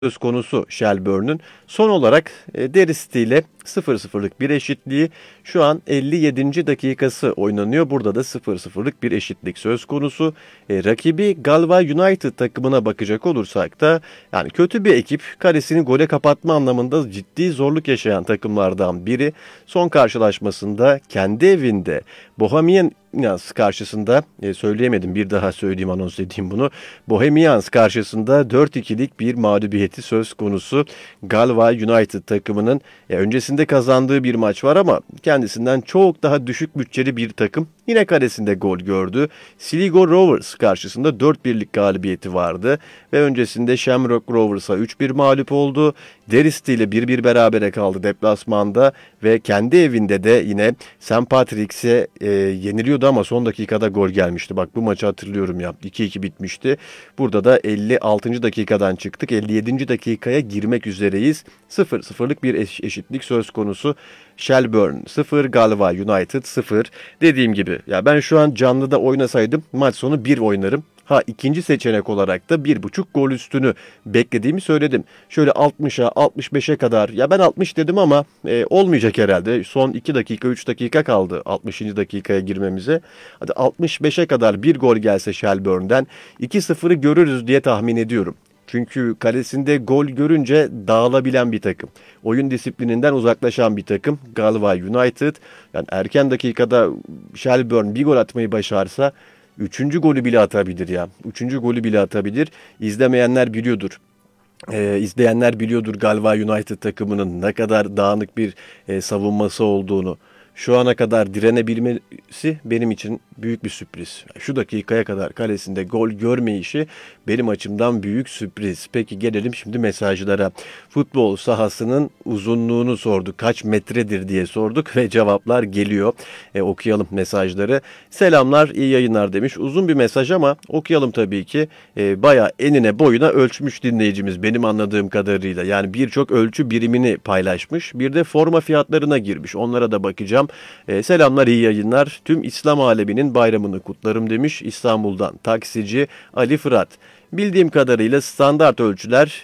söz konusu Shelbourne'un. Son olarak Derry ile 0-0'lık bir eşitliği, şu an 57. dakikası oynanıyor. Burada da 0-0'lık bir eşitlik söz konusu. Rakibi Galway United takımına bakacak olursak da yani kötü bir ekip, kalesini gole kapatma anlamında ciddi zorluk yaşayan takımlardan biri. Son karşılaşmasında kendi evinde Bohemians karşısında söyleyemedim, bir daha söyleyeyim, anons edeyim bunu. Bohemians karşısında 4-2'lik bir mağlubiyeti söz konusu. Galway United takımının öncesinde kazandığı bir maç var ama kendisinden çok daha düşük bütçeli bir takım yine kalesinde gol gördü. Sligo Rovers karşısında 4-1'lik galibiyeti vardı ve öncesinde Shamrock Rovers'a 3-1 mağlup oldu. Derry ile 1-1 berabere kaldı deplasmanda ve kendi evinde de yine St. Patrick's'e yeniliyordu ama son dakikada gol gelmişti. Bak, bu maçı hatırlıyorum ya. 2-2 bitmişti. Burada da 56. dakikadan çıktık. 57. dakikaya girmek üzereyiz. 0-0'lık bir eşitlik söz konusu. Shelbourne 0, Galway United 0. Dediğim gibi ya, ben şu an canlıda oynasaydım maç sonu 1 oynarım. İkinci seçenek olarak da 1.5 gol üstünü beklediğimi söyledim. Şöyle 60'a 65'e kadar, ya ben 60 dedim ama olmayacak herhalde. Son 2 dakika 3 dakika kaldı 60. dakikaya girmemize. Hadi 65'e kadar bir gol gelse Shelbourne'den 2-0'ı görürüz diye tahmin ediyorum. Çünkü kalesinde gol görünce dağılabilen bir takım. Oyun disiplininden uzaklaşan bir takım Galway United. Yani erken dakikada Shelbourne bir gol atmayı başarsa üçüncü golü bile atabilir ya. Üçüncü golü bile atabilir. İzlemeyenler biliyordur. İzleyenler biliyordur Galway United takımının ne kadar dağınık bir savunması olduğunu. Şu ana kadar direnebilmesi benim için büyük bir sürpriz. Şu dakikaya kadar kalesinde gol görmeyişi benim açımdan büyük sürpriz. Peki gelelim şimdi mesajlara. Futbol sahasının uzunluğunu sorduk. Kaç metredir diye sorduk ve cevaplar geliyor. Okuyalım mesajları. Selamlar, iyi yayınlar demiş. Uzun bir mesaj ama okuyalım tabii ki. Bayağı enine boyuna ölçmüş dinleyicimiz benim anladığım kadarıyla. Yani birçok ölçü birimini paylaşmış. Bir de forma fiyatlarına girmiş. Onlara da bakacağım. Selamlar, iyi yayınlar. Tüm İslam aleminin bayramını kutlarım demiş. İstanbul'dan taksici Ali Fırat. Bildiğim kadarıyla standart ölçüler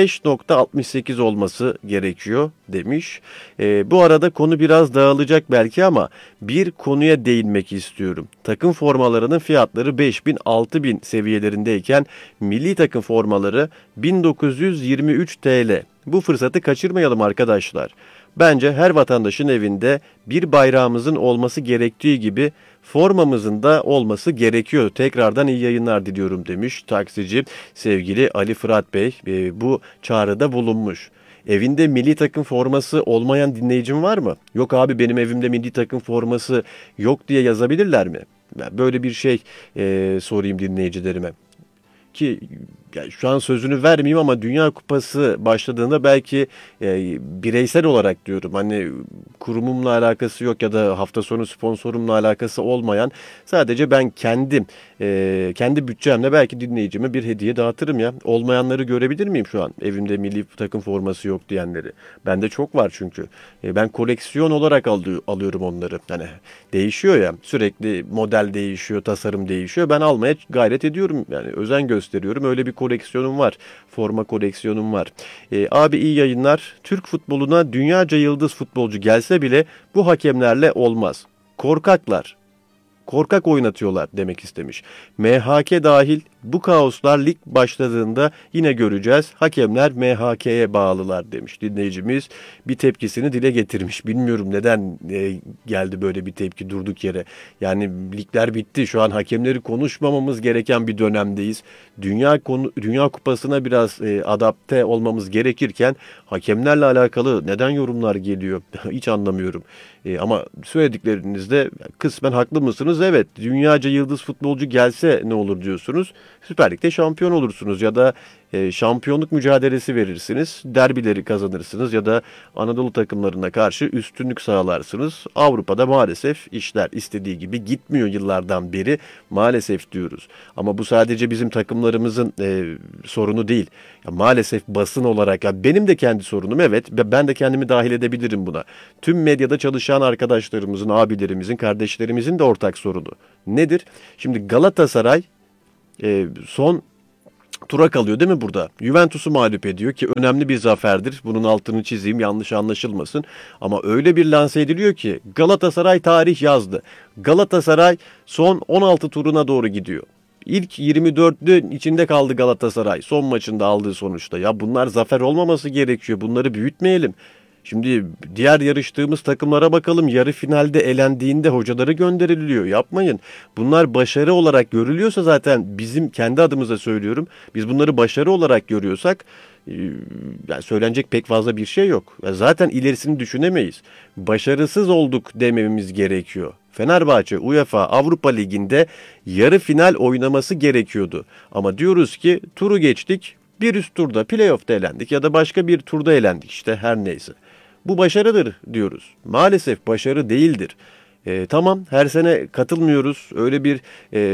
105.68 olması gerekiyor demiş. Bu arada konu biraz dağılacak belki ama bir konuya değinmek istiyorum. Takım formalarının fiyatları 5.000-6.000 seviyelerindeyken milli takım formaları 1923 TL. Bu fırsatı kaçırmayalım arkadaşlar. Bence her vatandaşın evinde bir bayrağımızın olması gerektiği gibi formamızın da olması gerekiyor. Tekrardan iyi yayınlar diliyorum demiş taksici sevgili Ali Fırat Bey. Bu çağrıda bulunmuş. Evinde milli takım forması olmayan dinleyicim var mı? Yok abi, benim evimde milli takım forması yok diye yazabilirler mi? Ben böyle bir şey sorayım dinleyicilerime. Ki yani şu an sözünü vermeyeyim ama Dünya Kupası başladığında belki bireysel olarak diyorum, hani kurumumla alakası yok ya da hafta sonu sponsorumla alakası olmayan, sadece ben kendim kendi bütçemle belki dinleyicime bir hediye dağıtırım ya. Olmayanları görebilir miyim şu an evimde milli takım forması yok diyenleri? Bende çok var çünkü. Ben koleksiyon olarak alıyorum onları. Hani değişiyor ya, sürekli model değişiyor, tasarım değişiyor. Ben almaya gayret ediyorum, yani özen gösteriyorum. Öyle bir koleksiyonum var. Forma koleksiyonum var. Abi iyi yayınlar. Türk futboluna dünyaca yıldız futbolcu gelse bile bu hakemlerle olmaz. Korkaklar. Korkak oynatıyorlar demek istemiş. MHK dahil bu kaoslar lig başladığında yine göreceğiz. Hakemler MHK'ye bağlılar demiş dinleyicimiz. Bir tepkisini dile getirmiş. Bilmiyorum neden geldi böyle bir tepki durduk yere. Yani ligler bitti. Şu an hakemleri konuşmamamız gereken bir dönemdeyiz. Dünya Kupası'na biraz adapte olmamız gerekirken hakemlerle alakalı neden yorumlar geliyor? Hiç anlamıyorum. Ama söylediklerinizde kısmen haklı mısınız? Evet, dünyaca yıldız futbolcu gelse ne olur diyorsunuz. Süper Lig'de şampiyon olursunuz ya da şampiyonluk mücadelesi verirsiniz. Derbileri kazanırsınız ya da Anadolu takımlarına karşı üstünlük sağlarsınız. Avrupa'da maalesef işler istediği gibi gitmiyor yıllardan beri. Maalesef diyoruz. Ama bu sadece bizim takımlarımızın sorunu değil. Ya maalesef basın olarak, ya benim de kendi sorunum, evet. Ben de kendimi dahil edebilirim buna. Tüm medyada çalışan arkadaşlarımızın, abilerimizin, kardeşlerimizin de ortak sorunu. Nedir? Şimdi Galatasaray son tura kalıyor değil mi burada? Juventus'u mağlup ediyor ki önemli bir zaferdir. Bunun altını çizeyim, yanlış anlaşılmasın. Ama öyle bir lanse ediliyor ki Galatasaray tarih yazdı. Galatasaray son 16 turuna doğru gidiyor. İlk 24'ün içinde kaldı Galatasaray son maçında aldığı sonuçta. Ya bunlar zafer olmaması gerekiyor. Bunları büyütmeyelim. Şimdi diğer yarıştığımız takımlara bakalım. Yarı finalde elendiğinde hocaları gönderiliyor. Yapmayın. Bunlar başarı olarak görülüyorsa zaten bizim kendi adımıza söylüyorum. Biz bunları başarı olarak görüyorsak yani söylenecek pek fazla bir şey yok. Zaten ilerisini düşünemeyiz. Başarısız olduk dememiz gerekiyor. Fenerbahçe UEFA Avrupa Ligi'nde yarı final oynaması gerekiyordu. Ama diyoruz ki turu geçtik. Bir üst turda playoff'ta elendik ya da başka bir turda elendik işte her neyse. Bu başarıdır diyoruz. Maalesef başarı değildir. Tamam her sene katılmıyoruz. Öyle bir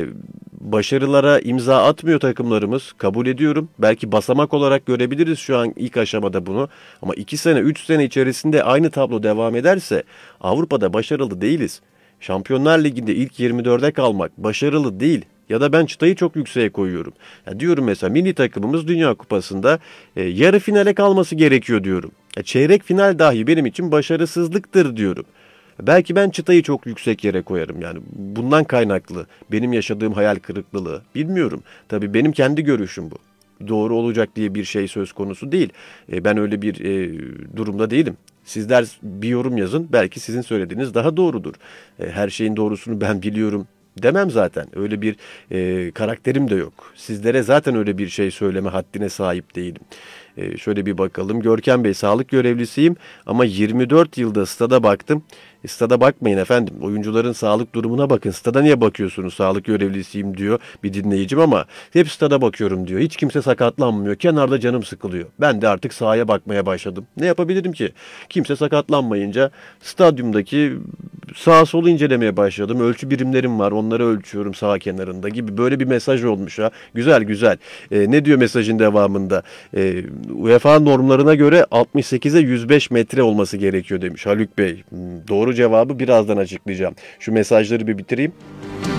başarılara imza atmıyor takımlarımız. Kabul ediyorum. Belki basamak olarak görebiliriz şu an ilk aşamada bunu. Ama 2 sene 3 sene içerisinde aynı tablo devam ederse Avrupa'da başarılı değiliz. Şampiyonlar Ligi'nde ilk 24'e kalmak başarılı değil. Ya da ben çıtayı çok yükseğe koyuyorum. Ya diyorum mesela milli takımımız Dünya Kupası'nda yarı finale kalması gerekiyor diyorum. Çeyrek final dahi benim için başarısızlıktır diyorum. Belki ben çıtayı çok yüksek yere koyarım yani bundan kaynaklı benim yaşadığım hayal kırıklığı bilmiyorum. Tabii benim kendi görüşüm bu. Doğru olacak diye bir şey söz konusu değil. Ben öyle bir durumda değilim. Sizler bir yorum yazın belki sizin söylediğiniz daha doğrudur. Her şeyin doğrusunu ben biliyorum demem zaten. Öyle bir karakterim de yok. Sizlere zaten öyle bir şey söyleme haddine sahip değilim. Şöyle bir bakalım. Görkem Bey sağlık görevlisiyim ama 24 yılda stada baktım. Stada bakmayın efendim. Oyuncuların sağlık durumuna bakın. Stada niye bakıyorsunuz? Sağlık görevlisiyim diyor bir dinleyicim ama hep stada bakıyorum diyor. Hiç kimse sakatlanmıyor. Kenarda canım sıkılıyor. Ben de artık sahaya bakmaya başladım. Ne yapabilirim ki? Kimse sakatlanmayınca stadyumdaki sağ solu incelemeye başladım. Ölçü birimlerim var. Onları ölçüyorum sağ kenarında gibi. Böyle bir mesaj olmuş ha. Güzel güzel. Ne diyor mesajın devamında? UEFA normlarına göre 68'e 105 metre olması gerekiyor demiş Haluk Bey. Doğru cevabı birazdan açıklayacağım. Şu mesajları bir bitireyim.